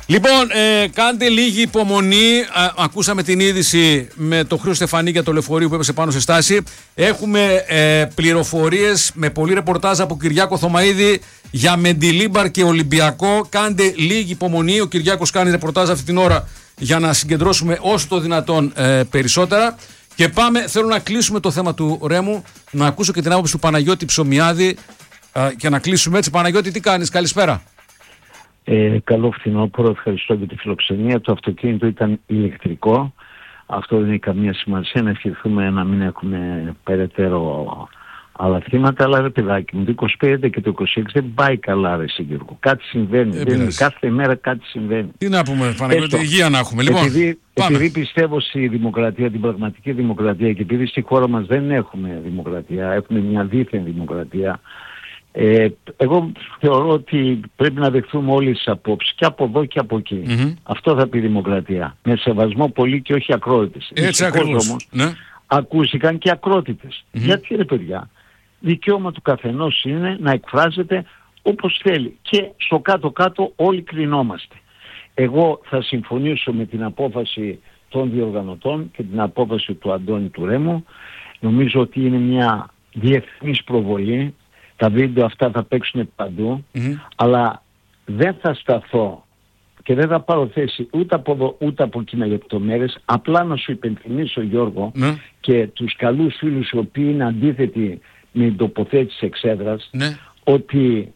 Λοιπόν, κάντε λίγη υπομονή. Ακούσαμε την είδηση με το Χρήστο Στεφανή για το λεωφορείο που έπεσε πάνω σε στάση. Έχουμε πληροφορίες με πολλή ρεπορτάζ από Κυριάκο Θωμαΐδη για Μεντιλίμπαρ και Ολυμπιακό. Κάντε λίγη υπομονή. Ο Κυριάκος κάνει ρεπορτάζ αυτή την ώρα για να συγκεντρώσουμε όσο το δυνατόν περισσότερα. Και πάμε, θέλω να κλείσουμε το θέμα του Ρέμου, να ακούσω και την άποψη του Παναγιώτη Ψωμιάδη και να κλείσουμε έτσι. Παναγιώτη, τι κάνεις, καλησπέρα. Καλό φθινόπωρο, ευχαριστώ για τη φιλοξενία. Το αυτοκίνητο ήταν ηλεκτρικό. Αυτό δεν έχει καμία σημασία, να ευχηθούμε να μην έχουμε περαιτέρω άλλα θύματα. Αλλά ρε παιδάκι μου, το 25 και το 26 δεν πάει καλά, ρε Γιώργο. Κάτι συμβαίνει. Κάθε μέρα κάτι συμβαίνει. Τι να πούμε, Παναγιώτη, υγεία να έχουμε. Λοιπόν, επειδή πιστεύω στη δημοκρατία, την πραγματική δημοκρατία, και επειδή στη χώρα μας δεν έχουμε δημοκρατία, έχουμε μια δίθεν δημοκρατία. Εγώ θεωρώ ότι πρέπει να δεχθούμε όλες τις απόψεις και από εδώ και από εκεί. Αυτό θα πει δημοκρατία. Με σεβασμό πολύ και όχι ακρότητες. Έτσι ακριβώς. Όμως, ακούστηκαν και ακρότητες. Γιατί ρε παιδιά, δικαίωμα του καθενός είναι να εκφράζεται όπως θέλει. Και στο κάτω-κάτω όλοι κρινόμαστε. Εγώ θα συμφωνήσω με την απόφαση των διοργανωτών και την απόφαση του Αντώνη του Ρέμου. Νομίζω ότι είναι μια διεθνής προβολή. Τα βίντεο αυτά θα παίξουν παντού, αλλά δεν θα σταθώ και δεν θα πάρω θέση ούτε από εδώ ούτε από εκεί με λεπτομέρειες. Απλά να σου υπενθυμίσω, Γιώργο, και τους καλούς φίλους οι οποίοι είναι αντίθετοι με την τοποθέτηση εξέδρας, ότι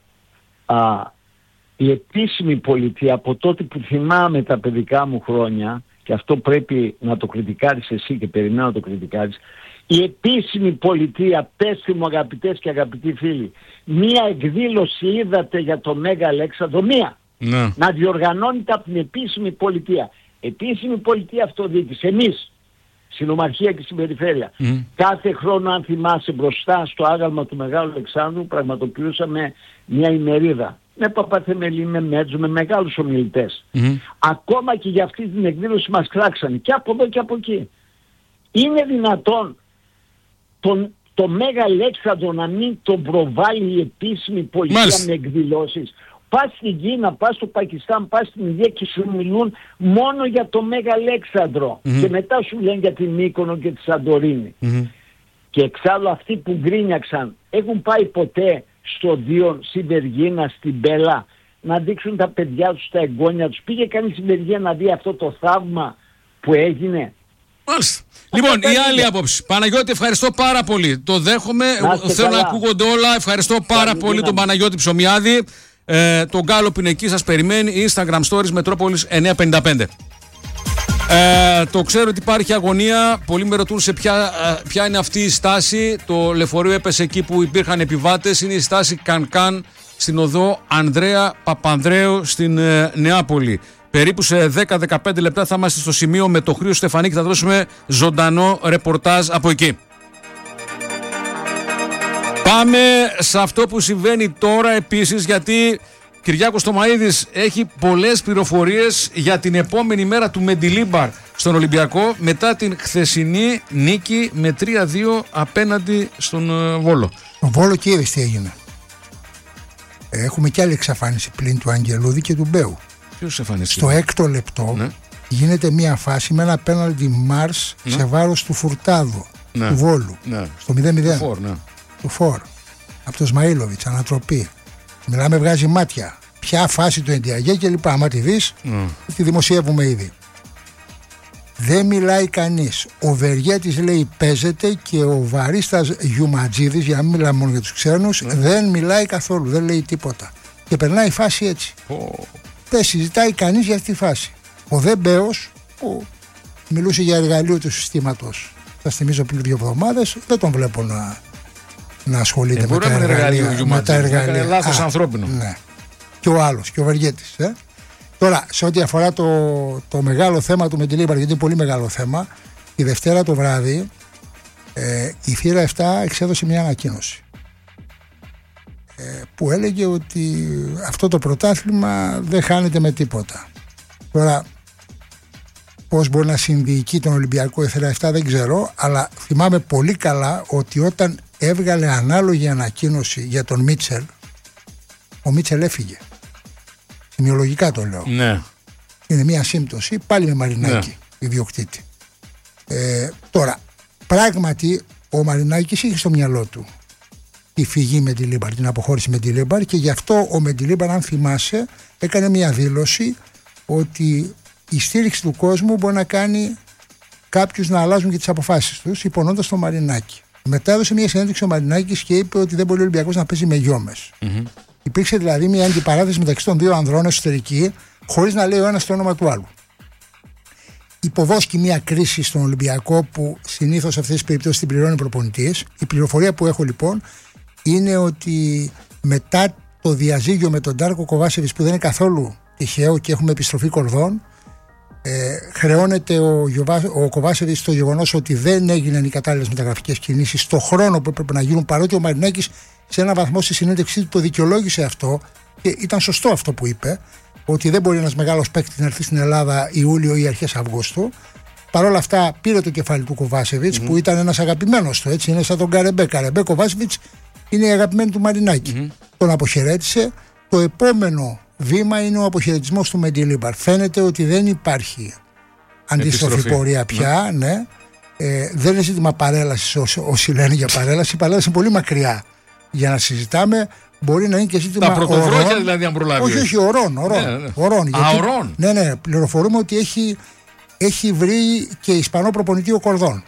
η επίσημη πολιτεία από τότε που θυμάμαι τα παιδικά μου χρόνια, και αυτό πρέπει να το κριτικάρεις εσύ και περιμένω να το κριτικάρεις, η επίσημη πολιτεία, πέστε μου αγαπητές και αγαπητοί φίλοι, μία εκδήλωση είδατε για το Μέγα Αλέξανδρο, μία, να διοργανώνεται από την επίσημη πολιτεία. Επίσημη πολιτεία αυτοδιοίκηση, εμείς, Συνομαρχία και στην περιφέρεια. Κάθε χρόνο, αν θυμάσαι, μπροστά στο άγαλμα του Μεγάλου Αλεξάνδρου πραγματοποιούσαμε μια ημερίδα. Με Παπαθεμελή, με Μέτζο, με μεγάλους ομιλητές. Ακόμα και για αυτή την εκδήλωση μας κράξανε και από εδώ και από εκεί. Είναι δυνατόν το Μέγα Αλέξανδρο να μην τον προβάλλει η επίσημη πολιτεία με εκδηλώσεις? Πας στην Κίνα, πας στο Πακιστάν, πας στην Ινδία και σου μιλούν μόνο για το Μέγα Αλέξανδρο. Και μετά σου λένε για την Μύκονο και τη Σαντορίνη. Και εξάλλου αυτοί που γκρίνιαξαν έχουν πάει ποτέ στο Δίον, στην Βεργίνα, στην Μπέλα να δείξουν τα παιδιά τους, τα εγγόνια τους? Πήγε κανείς στην Βεργίνα να δει αυτό το θαύμα που έγινε? Μάλιστα. Λοιπόν, η άλλη άποψη. Παναγιώτη, ευχαριστώ πάρα πολύ. Το δέχομαι. Θέλω να ακούγονται όλα. Ευχαριστώ πάρα πολύ τον Παναγιώτη Ψωμιάδη. Τον Γκάλοπ είναι εκεί, σας περιμένει. Instagram Stories Μετρόπολης 955. Το ξέρω ότι υπάρχει αγωνία. Πολλοί με ρωτούν σε ποια είναι αυτή η στάση. Το λεωφορείο έπεσε εκεί που υπήρχαν επιβάτες. Είναι η στάση Κανκάν στην οδό Ανδρέα Παπανδρέου στην Νεάπολη. Περίπου σε 10-15 λεπτά θα είμαστε στο σημείο με το Χρήστο Στεφανή και θα δώσουμε ζωντανό ρεπορτάζ από εκεί. Πάμε σε αυτό που συμβαίνει τώρα επίσης, γιατί Κυριάκος Θωμαΐδης έχει πολλές πληροφορίες για την επόμενη μέρα του Μεντιλίμπαρ στον Ολυμπιακό μετά την χθεσινή νίκη με 3-2 απέναντι στον Βόλο. Ο Βόλο και είδες τι έγινε. Έχουμε και άλλη εξαφάνιση πλην του Αγγελούδη και του Μπέου. Στο έκτο λεπτό γίνεται μια φάση με ένα πέναλτι Μάρς σε βάρος του Φουρτάδου, του Βόλου, στο 0-0 του Φορ από το Σμαΐλοβιτς, ανατροπή. Μιλάμε, βγάζει μάτια. Ποια φάση του Εντιαγέ και λοιπά. Άμα τη δεις, τη δημοσιεύουμε ήδη. Δεν μιλάει κανείς. Ο Βεργέτης λέει παίζεται και ο Βαρίστας Γιουματζίδης, για να μην μιλάμε μόνο για τους ξένους, δεν μιλάει καθόλου, δεν λέει τίποτα. Και περνάει η φάση έτσι. Δεν συζητάει κανείς για αυτή τη φάση. Ο Δεμπέος, που μιλούσε για εργαλείο του συστήματος, θα θυμίζω πριν 2 εβδομάδες, δεν τον βλέπω να ασχολείται με τα εργαλεία. Με τα εργαλεία. Είναι λάθος ανθρώπινο. Ναι. Και ο άλλος, και ο Βεργέτης. Τώρα, σε ό,τι αφορά το μεγάλο θέμα του Μεντιλίμπαρ, γιατί είναι πολύ μεγάλο θέμα, τη Δευτέρα το βράδυ η Θύρα 7 εξέδωσε μια ανακοίνωση που έλεγε ότι αυτό το πρωτάθλημα δεν χάνεται με τίποτα. Τώρα, πώς μπορεί να συνδιοικεί τον Ολυμπιακό η Θύρα 7 δεν ξέρω, αλλά θυμάμαι πολύ καλά ότι όταν έβγαλε ανάλογη ανακοίνωση για τον Μίτσελ, ο Μίτσελ έφυγε. Σημειολογικά το λέω. Ναι. Είναι μια σύμπτωση, πάλι με Μαρινάκη, ιδιοκτήτη. Τώρα, πράγματι ο Μαρινάκης είχε στο μυαλό του τη φυγή με τη Λίμπαρ, την αποχώρηση με τη Λίμπαρ, και γι' αυτό ο Μεντιλίμπαρ, αν θυμάσαι, έκανε μια δήλωση ότι η στήριξη του κόσμου μπορεί να κάνει κάποιους να αλλάζουν και τις αποφάσεις τους, υπονοώντας το Μαρινάκη. Μετά έδωσε μια συνέντευξη ο Μαρινάκης και είπε ότι δεν μπορεί ο Ολυμπιακός να παίζει με γιόμες. Υπήρξε δηλαδή μια αντιπαράθεση μεταξύ των δύο ανδρών εσωτερική, χωρίς να λέει ο ένας το όνομα του άλλου. Υποβόσκει μια κρίση στον Ολυμπιακό που συνήθως σε αυτές τις περιπτώσεις την πληρώνει ο προπονητής. Η πληροφορία που έχω λοιπόν είναι ότι μετά το διαζύγιο με τον Ντάρκο Κοβάσεβιτς, που δεν είναι καθόλου τυχαίο και έχουμε επιστροφή κορδών, χρεώνεται ο Κοβάσεβιτς στο γεγονός ότι δεν έγιναν οι κατάλληλες μεταγραφικές κινήσεις στο χρόνο που έπρεπε να γίνουν, παρότι ο Μαρινάκης σε έναν βαθμό στη συνέντευξή του το δικαιολόγησε αυτό και ήταν σωστό αυτό που είπε, ότι δεν μπορεί ένας μεγάλος παίκτης να έρθει στην Ελλάδα Ιούλιο ή αρχές Αυγούστου. Παρ' όλα αυτά πήρε το κεφάλι του Κοβάσεβιτς, που ήταν ένας αγαπημένος του, έτσι, είναι σαν τον Καρεμπέ. Καρεμπέ Κοβάσεβιτς είναι η αγαπημένη του Μαρινάκη. Τον αποχαιρέτησε. Το επόμενο βήμα είναι ο αποχαιρετισμός του Μεντιλίμπαρ. Φαίνεται ότι δεν υπάρχει αντίστροφη πορεία πια. Ναι. Δεν είναι ζήτημα παρέλασης όσοι λένε για παρέλαση. Η παρέλαση είναι πολύ μακριά για να συζητάμε. Μπορεί να είναι και ζήτημα τα πρωτοβρόχια δηλαδή, αν προλάβει. Όχι, ορών. Ορών. Ναι, πληροφορούμε ότι έχει βρει και Ισπανό προπονητή ο Κορδόν.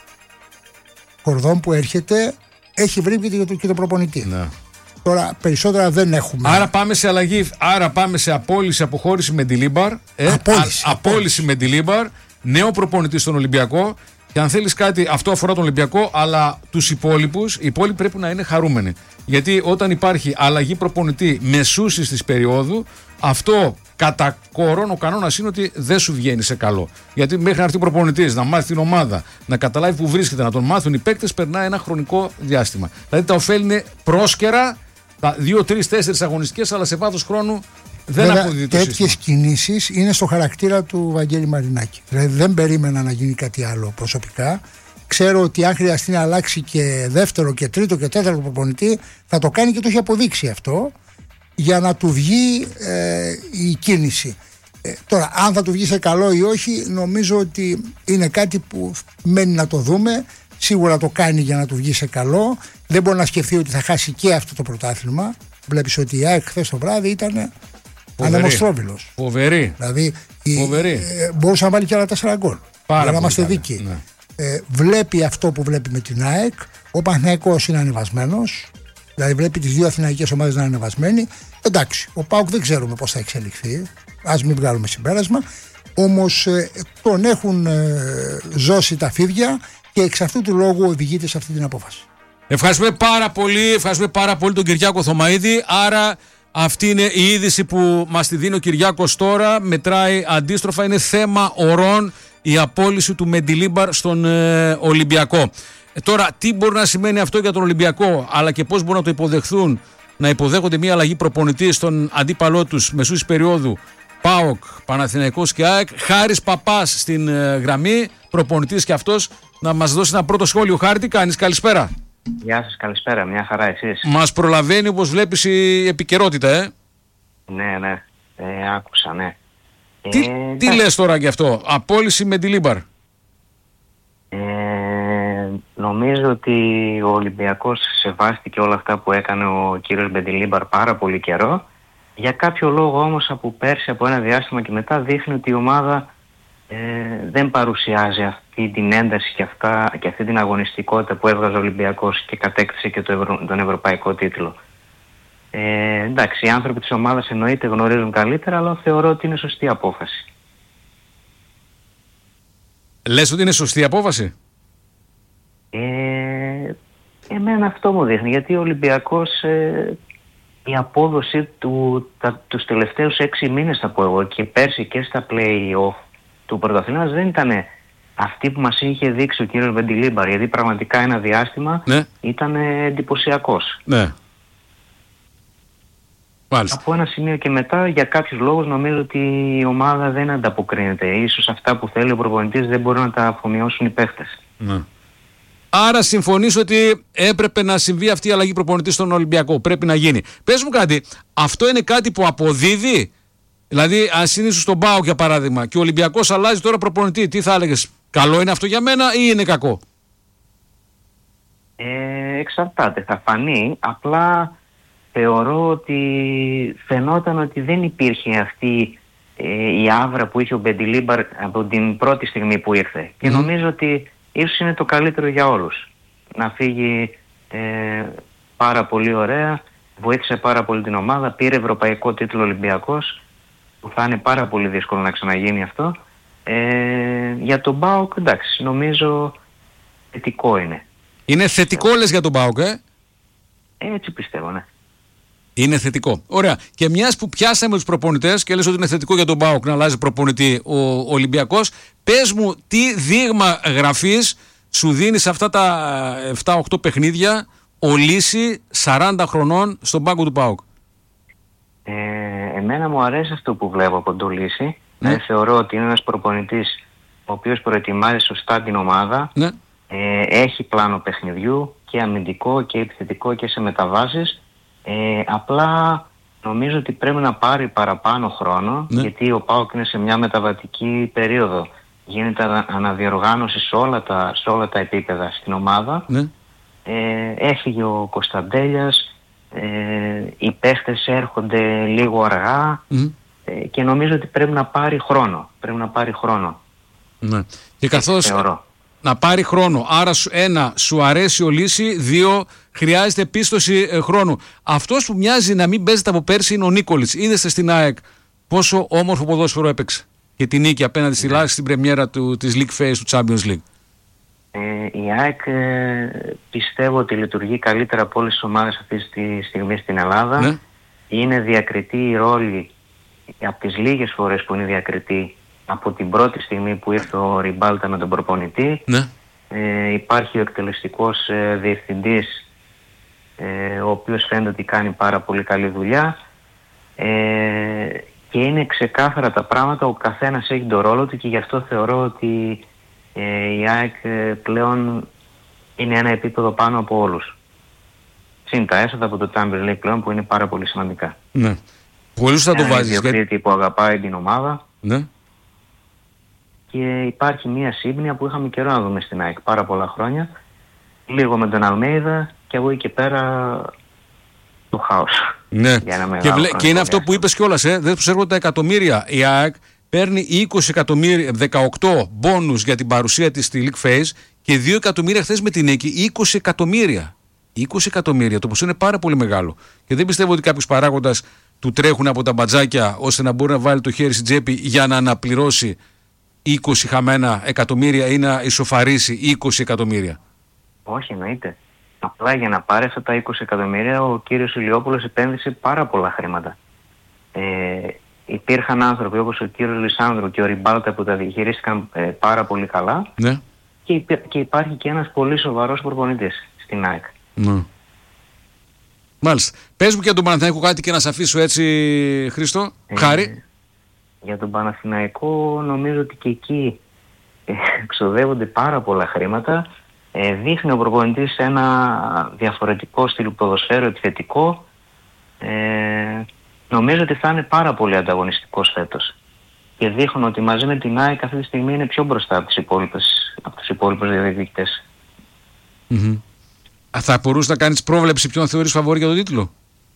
Κορδόν που έρχεται, έχει βρει και τον προπονητή. Ναι. Τώρα περισσότερα δεν έχουμε. Άρα πάμε σε αλλαγή, άρα πάμε σε απόλυση, αποχώρηση Μεντιλίμπαρ. Απόλυση Μεντιλίμπαρ, νέο προπονητή στον Ολυμπιακό. Και αν θέλεις κάτι, αυτό αφορά τον Ολυμπιακό, αλλά τους υπόλοιπους, οι υπόλοιποι πρέπει να είναι χαρούμενοι. Γιατί όταν υπάρχει αλλαγή προπονητή μεσούσης της περίοδου, αυτό κατά κορών ο κανόνας είναι ότι δεν σου βγαίνει σε καλό. Γιατί μέχρι να έρθει ο προπονητής, να μάθει την ομάδα, να καταλάβει που βρίσκεται, να τον μάθουν οι παίκτες, περνάει ένα χρονικό διάστημα. Δηλαδή τα ωφέλη είναι πρόσκαιρα, τα 2, 3, 4 αγωνιστικές, αλλά σε βάθος χρόνου δεν αποδίδει το σύστημα. Τέτοιες κινήσεις είναι στο χαρακτήρα του Βαγγέλη Μαρινάκη. Δηλαδή δεν περίμενα να γίνει κάτι άλλο προσωπικά. Ξέρω ότι αν χρειαστεί να αλλάξει και δεύτερο και τρίτο και τέταρτο προπονητή, θα το κάνει και το έχει αποδείξει αυτό, για να του βγει η κίνηση. Τώρα, αν θα του βγει σε καλό ή όχι, νομίζω ότι είναι κάτι που μένει να το δούμε. Σίγουρα το κάνει για να του βγει σε καλό. Δεν μπορεί να σκεφτεί ότι θα χάσει και αυτό το πρωτάθλημα. Βλέπεις ότι η ΑΕΚ χθες το βράδυ ήταν ανεμοστρόβιλος. Φοβερή. Δηλαδή μπορούσε να βάλει και άλλα 4 γκολ. Για να είμαστε δίκαιοι. Ναι. Βλέπει αυτό που βλέπει με την ΑΕΚ. Ο Παναθηναϊκός είναι ανεβασμένος. Δηλαδή βλέπει τις δύο αθηναϊκές ομάδες να είναι ανεβασμένοι. Εντάξει, ο ΠΑΟΚ δεν ξέρουμε πώς θα εξελιχθεί. Ας μην βγάλουμε συμπέρασμα. Όμως τον έχουν ζώσει τα φίδια και εξ αυτού του λόγου οδηγείται σε αυτή την απόφαση. Ευχαριστούμε πάρα πολύ τον Κυριάκο Θωμαίδη. Άρα αυτή είναι η είδηση που μας τη δίνει ο Κυριάκος τώρα. Μετράει αντίστροφα, είναι θέμα ωρών η απόλυση του Μεντιλίμπαρ στον Ολυμπιακό. Τώρα, τι μπορεί να σημαίνει αυτό για τον Ολυμπιακό, αλλά και πώς μπορούν να το υποδεχθούν, να υποδέχονται μια αλλαγή προπονητή στον αντίπαλό τους μεσούσης περίοδου ΠΑΟΚ, Παναθηναϊκός και ΑΕΚ. Χάρης Παπάς στην γραμμή, προπονητής και αυτός, να μας δώσει ένα πρώτο σχόλιο. Χάρη, τι κάνεις, καλησπέρα. Γεια σας, καλησπέρα, μια χαρά εσείς. Μας προλαβαίνει όπως βλέπεις η επικαιρότητα, Ναι, άκουσα, ναι. Τι λες τώρα γι' αυτό, απόλυση Μεντιλίμπαρ? Νομίζω ότι ο Ολυμπιακός σεβάστηκε όλα αυτά που έκανε ο κύριος Μεντιλίμπαρ πάρα πολύ καιρό. Για κάποιο λόγο όμως από πέρσι, από ένα διάστημα και μετά, δείχνει ότι η ομάδα δεν παρουσιάζει αυτή την ένταση και αυτή την αγωνιστικότητα που έβγαζε ο Ολυμπιακός και κατέκτησε και τον ευρωπαϊκό τίτλο. Εντάξει, οι άνθρωποι της ομάδας εννοείται γνωρίζουν καλύτερα, αλλά θεωρώ ότι είναι σωστή απόφαση. Λες ότι είναι σωστή απόφαση? Εμένα αυτό μου δείχνει, γιατί ο Ολυμπιακός η απόδοση τους τελευταίους 6 μήνες, θα πω εγώ, και πέρσι και στα play-off του πρωταθλήματος δεν ήταν αυτή που μας είχε δείξει ο κύριος Μεντιλίμπαρ, γιατί πραγματικά ένα διάστημα ήταν εντυπωσιακός. Ναι. Μάλιστα. Από ένα σημείο και μετά, για κάποιους λόγους, νομίζω ότι η ομάδα δεν ανταποκρίνεται. Ίσως αυτά που θέλει ο προπονητής δεν μπορούν να τα αφομοιώσουν οι παίχτες. Ναι. Άρα συμφωνείς ότι έπρεπε να συμβεί αυτή η αλλαγή προπονητή στον Ολυμπιακό. Πρέπει να γίνει. Πες μου κάτι, αυτό είναι κάτι που αποδίδει Δηλαδή, αν συνήθως στον ΠΑΟΚ για παράδειγμα και ο Ολυμπιακός αλλάζει τώρα προπονητή, τι θα έλεγες? Καλό είναι αυτό για μένα ή είναι κακό? Εξαρτάται, θα φανεί. Απλά θεωρώ ότι φαινόταν ότι δεν υπήρχε αυτή η άβρα που είχε ο Μπεντιλίμπαρ από την πρώτη στιγμή που ήρθε. Και νομίζω ότι ίσως είναι το καλύτερο για όλους. Να φύγει πάρα πολύ ωραία, βοήθησε πάρα πολύ την ομάδα, πήρε ευρωπαϊκό τίτλο Ολυμπιακός, που θα είναι πάρα πολύ δύσκολο να ξαναγίνει αυτό. Για τον ΠΑΟΚ, εντάξει, νομίζω θετικό είναι. Είναι θετικό λες για τον ΠΑΟΚ, Έτσι πιστεύω, ναι. Είναι θετικό. Ωραία. Και μιας που πιάσαμε τους προπονητές και λες ότι είναι θετικό για τον ΠΑΟΚ να αλλάζει προπονητή ο Ολυμπιακός, πες μου τι δείγμα γραφής σου δίνει σε αυτά τα 7-8 παιχνίδια ο Λύση 40 χρονών στον πάγκο του ΠΑΟΚ. Εμένα μου αρέσει αυτό που βλέπω από τον Λύση. Θεωρώ ότι είναι ένας προπονητής ο οποίος προετοιμάζει σωστά την ομάδα. Ναι. Έχει πλάνο παιχνιδιού και αμυντικό και επιθετικό και σε μεταβάσεις. Απλά νομίζω ότι πρέπει να πάρει παραπάνω χρόνο, γιατί ο ΠΑΟΚ είναι σε μια μεταβατική περίοδο. Γίνεται αναδιοργάνωση σε όλα τα επίπεδα στην ομάδα. Έφυγε ο Κωνσταντέλιας, οι παίχτες έρχονται λίγο αργά και νομίζω ότι πρέπει να πάρει χρόνο. Ναι. Και καθώς να πάρει χρόνο, άρα σου αρέσει ο Λύση, 2 χρειάζεται πίστοση χρόνου. Αυτός που μοιάζει να μην παίζεται από πέρσι είναι ο Νίκολιτς. Είδεστε στην ΑΕΚ πόσο όμορφο ποδόσφαιρο έπαιξε και την νίκη απέναντι στη Λάξη στην πρεμιέρα της League Phase του Champions League. Η ΑΕΚ πιστεύω ότι λειτουργεί καλύτερα από όλες τις ομάδες αυτή τη στιγμή στην Ελλάδα. Ναι. Είναι διακριτή η ρόλη από τις λίγες φορές που είναι διακριτή από την πρώτη στιγμή που ήρθε ο Ριμπάλτα με τον προπονητή. Ναι. Υπάρχει ο εκτελεστικός διευθυντής ο οποίος φαίνεται ότι κάνει πάρα πολύ καλή δουλειά και είναι ξεκάθαρα τα πράγματα, ο καθένας έχει τον ρόλο του και γι' αυτό θεωρώ ότι η ΑΕΚ πλέον είναι ένα επίπεδο πάνω από όλους. Συν τα έσοδα από το Champions League πλέον που είναι πάρα πολύ σημαντικά. Ναι. Πολλούς θα το βάζεις. Είναι διοκτήτη που αγαπάει την ομάδα. Ναι. Και υπάρχει μια σύμπνοια που είχαμε καιρό να δούμε στην ΑΕΚ πάρα πολλά χρόνια. Λίγο με τον Αλμέιδα και από εκεί και πέρα το χάος. Ναι. Και είναι αυτό που είπες κιόλας, δεν τους έρχονται τα εκατομμύρια. Η ΑΕΚ παίρνει 20 εκατομμύρια, 18 μπόνους για την παρουσία της στη League Phase και 2 εκατομμύρια χθες με την νίκη. 20 εκατομμύρια. 20 εκατομμύρια, το ποσό είναι πάρα πολύ μεγάλο. Και δεν πιστεύω ότι κάποιος παράγοντας του τρέχουν από τα μπατζάκια ώστε να μπορεί να βάλει το χέρι στην τσέπη για να αναπληρώσει 20 χαμένα εκατομμύρια ή να ισοφαρίσει 20 εκατομμύρια. Όχι, εννοείται. Απλά για να πάρει αυτά τα 20 εκατομμύρια ο κύριος Ηλιόπουλος επένδυσε πάρα πολλά χρήματα. Υπήρχαν άνθρωποι όπως ο κύριος Λισάνδρου και ο Ριμπάλτα που τα διαχειρίστηκαν πάρα πολύ καλά. Ναι. Και υπάρχει και ένας πολύ σοβαρός προπονητής στην ΑΕΚ. Ναι. Μάλιστα. Πες μου και για τον Παναθηναϊκό κάτι και να σε αφήσω έτσι, Χρήστο. Χάρη. Για τον Παναθηναϊκό νομίζω ότι και εκεί εξοδεύονται πάρα πολλά χρήματα. Δείχνει ο προπονητής ένα διαφορετικό στυλ ποδοσφαίρου, επιθετικό. Νομίζω ότι θα είναι πάρα πολύ ανταγωνιστικός φέτος. Και δείχνουν ότι μαζί με την ΑΕΚ αυτή τη στιγμή είναι πιο μπροστά από τους υπόλοιπους διαδικτές. Θα μπορούσε να κάνεις πρόβλεψη ποιον θεωρείς φαβόρη για τον τίτλο?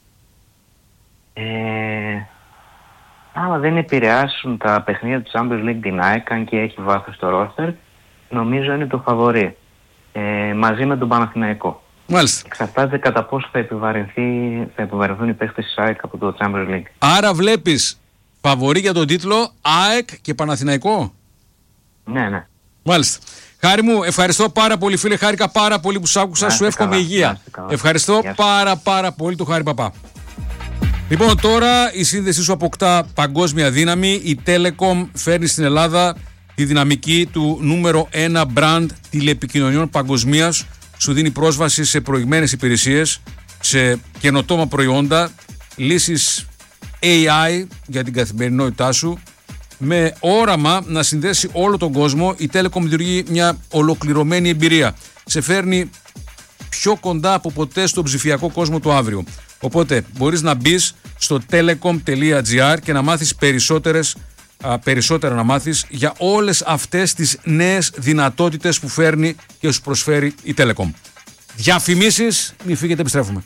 Άμα δεν επηρεάσουν τα παιχνίδια του Champions League την ΑΕΚ, αν και έχει βάθος στο ρόστερ, νομίζω είναι το φαβορί. Μαζί με τον Παναθηναϊκό. Μάλιστα. Εξαρτάται κατά πόσο θα επιβαρυνθούν οι παίχτες της ΑΕΚ από το Champions League. Άρα βλέπεις φαβορί για τον τίτλο ΑΕΚ και Παναθηναϊκό. Ναι. Μάλιστα. Χάρη μου, ευχαριστώ πάρα πολύ φίλε, χάρηκα πάρα πολύ που σ' άκουσα, σου εύχομαι υγεία. Ευχαριστώ πάρα πολύ τον Χάρη Παπά. Λοιπόν, τώρα η σύνδεσή σου αποκτά παγκόσμια δύναμη. Η Telecom φέρνει στην Ελλάδα τη δυναμική του νούμερο 1 brand τηλεπικοινωνιών παγκοσμίας. Σου δίνει πρόσβαση σε προηγμένες υπηρεσίες, σε καινοτόμα προϊόντα, λύσεις AI για την καθημερινότητά σου. Με όραμα να συνδέσει όλο τον κόσμο, η Telecom δημιουργεί μια ολοκληρωμένη εμπειρία. Σε φέρνει πιο κοντά από ποτέ στον ψηφιακό κόσμο του αύριο. Οπότε μπορείς να μπεις στο telecom.gr και να μάθεις περισσότερα να μάθεις για όλες αυτές τις νέες δυνατότητες που φέρνει και σου προσφέρει η Telecom. Διαφημίσεις, μη φύγετε, επιστρέφουμε.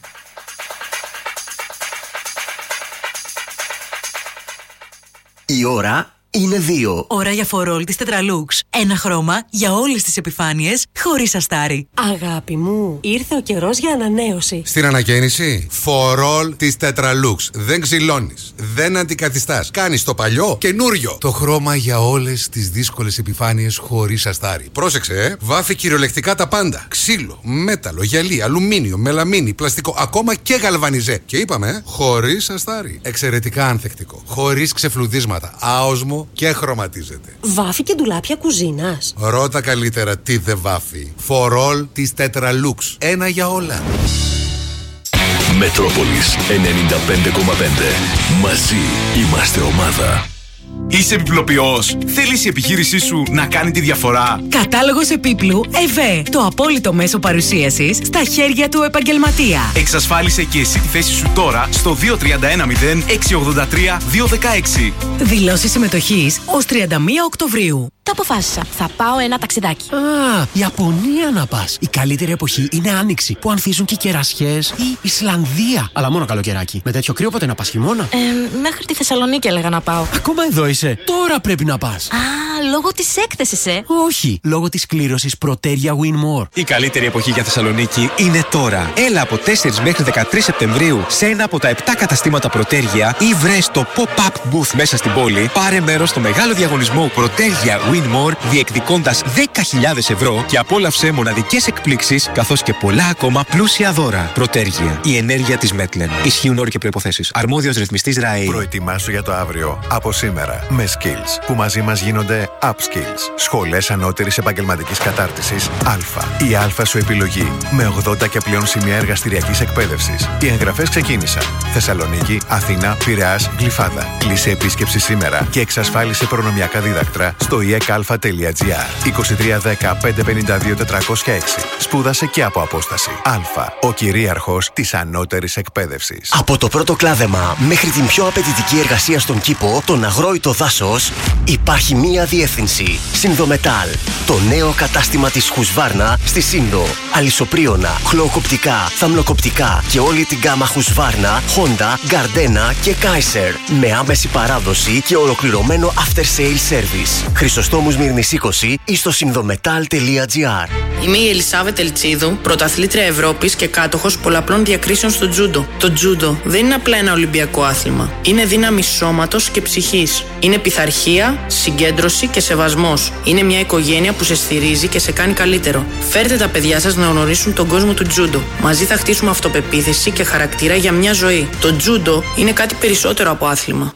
Η ώρα είναι 2. Ώρα για φορόλ της Tetralux. Ένα χρώμα για όλες τις επιφάνειες, χωρίς αστάρι. Αγάπη μου, ήρθε ο καιρός για ανανέωση. Στην ανακαίνιση, φορόλ της Tetralux. Δεν ξυλώνεις, δεν αντικαθιστάς. Κάνεις το παλιό καινούριο. Το χρώμα για όλες τις δύσκολες επιφάνειες, χωρίς αστάρι. Πρόσεξε, βάφει κυριολεκτικά τα πάντα. Ξύλο, μέταλλο, γυαλί, αλουμίνιο, μελαμίνη, πλαστικό, ακόμα και γαλβανιζέ. Και είπαμε, χωρίς αστάρι. Εξαιρετικά ανθεκτικό. Χωρίς ξεφλουδίσματα. Άοσμο και χρωματίζεται. Βάφει και ντουλάπια κουζίνας. Ρώτα καλύτερα τι δεν βάφει. Φορόλ της Tetralux. Ένα για όλα. Μετρόπολης 95,5. Μαζί είμαστε ομάδα. Είσαι επιπλοποιός. Θέλεις η επιχείρησή σου να κάνει τη διαφορά. Κατάλογος επίπλου ΕΒΕ. Το απόλυτο μέσο παρουσίασης στα χέρια του επαγγελματία. Εξασφάλισε και εσύ τη θέση σου τώρα στο 2310 683 216. Δηλώσεις συμμετοχής ως 31 Οκτωβρίου. Το αποφάσισα. Θα πάω ένα ταξιδάκι. Α, Ιαπωνία να πας. Η καλύτερη εποχή είναι Άνοιξη, που ανθίζουν και οι κερασιές. Ή Ισλανδία. Αλλά μόνο καλοκαιράκι. Με τέτοιο κρύο πότε να πας, χειμώνα? Μέχρι τη Θεσσαλονίκη έλεγα να πάω. Ακόμα εδώ είσαι. Τώρα πρέπει να πας. Α, λόγω της έκθεσης, Όχι, λόγω της κλήρωσης Proteria Win More. Η καλύτερη εποχή για Θεσσαλονίκη είναι τώρα. Έλα από 4 μέχρι 13 Σεπτεμβρίου σε ένα από τα 7 καταστήματα Proteria ή βρες το pop-up booth μέσα στην πόλη. Πάρε μέρος στο μεγάλο διαγωνισμό Proteria Win More, διεκδικώντας 10.000 ευρώ και απόλαυσε μοναδικές εκπλήξεις καθώς και πολλά ακόμα πλούσια δώρα. Proteria, η ενέργεια της Μέτλεν. Ισχύουν όροι και προϋποθέσεις. Αρμόδιος ρυθμιστής ΡΑΕ. Προετοιμάσου για το αύριο από σήμερα με Skills, που μαζί μας γίνονται Upskills. Σχολές ανώτερης επαγγελματικής κατάρτισης Α. Η Α σου επιλογή με 80 και πλέον σημεία εργαστηριακής εκπαίδευσης. Οι εγγραφές ξεκίνησαν. Θεσσαλονίκη, Αθήνα, Πειραιάς, Γλυφάδα. Κλείσε επίσκεψη σήμερα και εξασφάλισε προνομιακά δίδακτρα στο iecalfa.gr. 2310 552 406. Σπούδασε και από απόσταση. Α. Ο κυρίαρχος της ανώτερης εκπαίδευσης. Από το πρώτο κλάδεμα μέχρι την πιο απαιτητική εργασία στον κήπο, τον αγρόητο δάσος, υπάρχει μία διεύθυνση. Συνδομετάλ. Το νέο κατάστημα της Χουσβάρνα στη Σύνδο. Αλυσοπρίωνα, χλωοκοπτικά, θαμνοκοπτικά και όλη την γκάμα Χουσβάρνα, Honda, Gardena και Kaiser. Με άμεση παράδοση και ολοκληρωμένο after sale service. Χρυσοστόμους Μύρνης 20 ή στο συνδομετάλ.gr. Είμαι η Ελισάβετ Ελτσίδου, πρωταθλήτρια Ευρώπης και κάτοχος πολλαπλών διακρίσεων στο τζούντο. Το τζούντο δεν είναι απλά ένα ολυμπιακό άθλημα. Είναι δύναμη σώματος και ψυχής. Είναι πειθαρχία, συγκέντρωση και σεβασμός. Είναι μια οικογένεια που σε στηρίζει και σε κάνει καλύτερο. Φέρτε τα παιδιά σας να γνωρίσουν τον κόσμο του τζούντο. Μαζί θα χτίσουμε αυτοπεποίθηση και χαρακτήρα για μια ζωή. Το τζούντο είναι κάτι περισσότερο από άθλημα.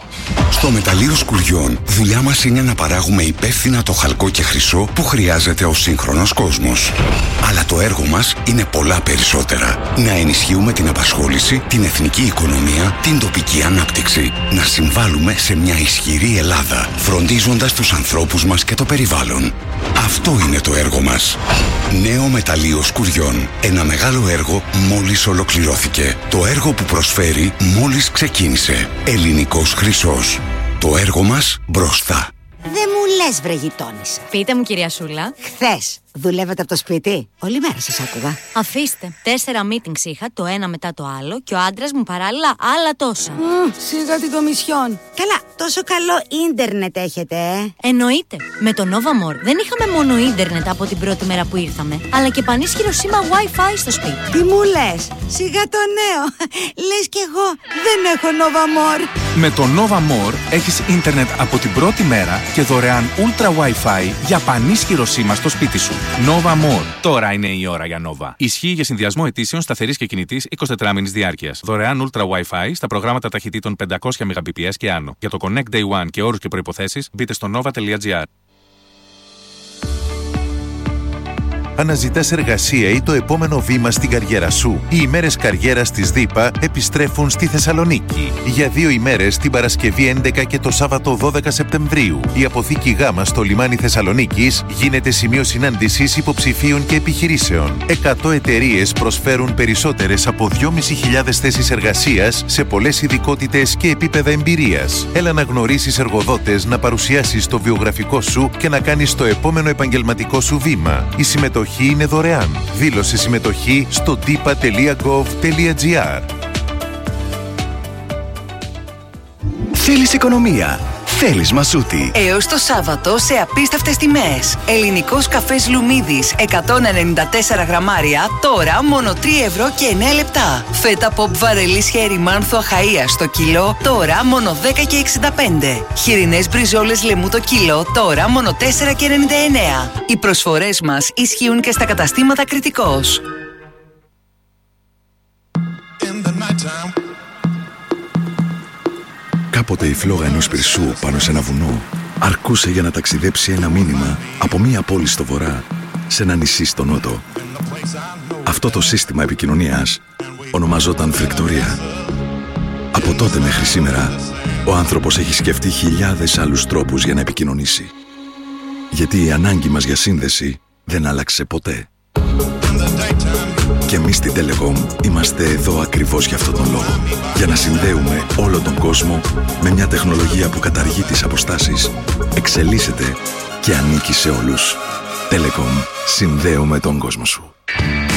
Στο Μεταλλείο Σκουριών, δουλειά μας είναι να παράγουμε υπεύθυνα το χαλκό και χρυσό που χρειάζεται ο σύγχρονος κόσμος. Αλλά το έργο μας είναι πολλά περισσότερα. Να ενισχύουμε την απασχόληση, την εθνική οικονομία, την τοπική ανάπτυξη. Να συμβάλλουμε σε μια ισχυρή Ελλάδα, φροντίζοντας τους ανθρώπους μας και το περιβάλλον. Αυτό είναι το έργο μας. Νέο Μεταλλείο Σκουριών. Ένα μεγάλο έργο μόλις ολοκληρώθηκε. Το έργο που προσφέρει μόλις ξεκίνησε. Ελληνικός χρυσός. Το έργο μας μπροστά. Δεν μου λες, βρε γειτόνισσα. Πείτε μου, κυρία Σούλα. Χθες δουλεύετε από το σπίτι? Όλη μέρα σας άκουγα. Αφήστε. 4 meetings είχα, το ένα μετά το άλλο, και ο άντρας μου παράλληλα άλλα τόσα. Σιγά την κομισιόν. Καλά, τόσο καλό ίντερνετ έχετε, Εννοείται. Με το Nova More δεν είχαμε μόνο ίντερνετ από την πρώτη μέρα που ήρθαμε, αλλά και πανίσχυρο σήμα Wi-Fi στο σπίτι. Τι μου λες? Σιγά το νέο. Λες κι εγώ δεν έχω Nova More. Με το Nova More έχεις ίντερνετ από την πρώτη μέρα και δωρεάν Ultra Wi-Fi για πανίσχυρο σήμα στο σπίτι σου. Nova More. Τώρα είναι η ώρα για Nova. Ισχύει για συνδυασμό ετήσεων σταθερής και κινητής 24 μήνης διάρκειας. Δωρεάν Ultra Wi-Fi στα προγράμματα ταχυτήτων 500 Mbps και άνω. Για το Connect Day One και όρους και προϋποθέσεις μπείτε στο nova.gr. Αναζητάς εργασία ή το επόμενο βήμα στην καριέρα σου? Οι ημέρες καριέρας της ΔΥΠΑ επιστρέφουν στη Θεσσαλονίκη. Για 2 ημέρες, την Παρασκευή 11 και το Σάββατο 12 Σεπτεμβρίου. Η αποθήκη Γ στο λιμάνι Θεσσαλονίκης γίνεται σημείο συνάντησης υποψηφίων και επιχειρήσεων. 100 εταιρείες προσφέρουν περισσότερες από 2.500 θέσεις εργασίας σε πολλές ειδικότητες και επίπεδα εμπειρίας. Έλα να γνωρίσεις εργοδότες, να παρουσιάσεις το βιογραφικό σου και να κάνεις το επόμενο επαγγελματικό σου βήμα. Η συμμετοχή είναι δωρεάν. Δήλωσε συμμετοχή στο dipa.gov.gr. Θέλεις οικονομία? Θέλεις Μασούτη. Έως το Σάββατο σε απίστευτες τιμές. Ελληνικός καφές Λουμίδης 194 γραμμάρια, τώρα μόνο 3 ευρώ και 9 λεπτά. Φέτα ποπ βαρελίσια ερημάνθου Αχαΐας στο κιλό, τώρα μόνο 10 και 65. Χοιρινές μπριζόλες λεμού το κιλό, τώρα μόνο 4 και 99. Οι προσφορές μας ισχύουν και στα καταστήματα Κρητικός. Κάποτε η φλόγα ενός πυρσού πάνω σε ένα βουνό αρκούσε για να ταξιδέψει ένα μήνυμα από μία πόλη στο βορρά σε ένα νησί στο νότο. Αυτό το σύστημα επικοινωνίας ονομαζόταν φρικτορία. Από τότε μέχρι σήμερα, ο άνθρωπος έχει σκεφτεί χιλιάδες άλλους τρόπους για να επικοινωνήσει. Γιατί η ανάγκη μας για σύνδεση δεν άλλαξε ποτέ. Και εμείς στην Telecom είμαστε εδώ ακριβώς για αυτόν τον λόγο. Για να συνδέουμε όλο τον κόσμο με μια τεχνολογία που καταργεί τις αποστάσεις, εξελίσσεται και ανήκει σε όλους. Telecom, συνδέουμε τον κόσμο σου.